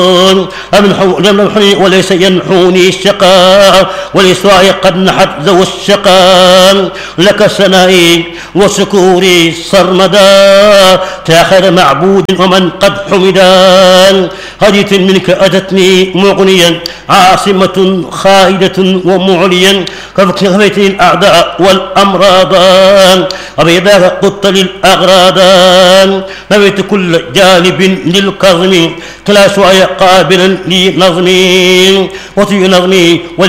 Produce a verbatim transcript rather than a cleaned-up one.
أمنحني وليس ينحوني الشقاء ولسواي قد نحت ذو الشقاء لك سنائي وسكوري صرمدا تاخر معبود ومن قد حمدا هديت منك أتتني مغنيا عاصمة خائدة ومعليا كفيتني الأعداء والأمراض أبيضاك قدت للأغراض نبيت كل جانب للكظم كلا سواي قابلا لنظمي وطي نظمي